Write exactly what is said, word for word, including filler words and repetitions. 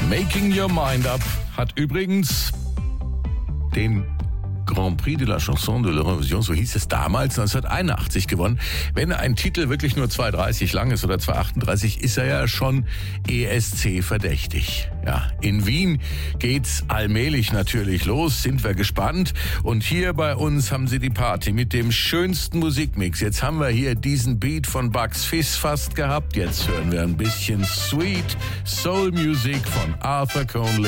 Making Your Mind Up hat übrigens den Grand Prix de la Chanson de l'Eurovision, so hieß es damals, neunzehnhunderteinundachtzig gewonnen. Wenn ein Titel wirklich nur zwei dreißig lang ist oder zwei achtunddreißig, ist er ja schon E S C verdächtig. Ja, in Wien geht's allmählich natürlich los, sind wir gespannt. Und hier bei uns haben sie die Party mit dem schönsten Musikmix. Jetzt haben wir hier diesen Beat von Bugs Fizz fast gehabt. Jetzt hören wir ein bisschen Sweet Soul Music von Arthur Conley.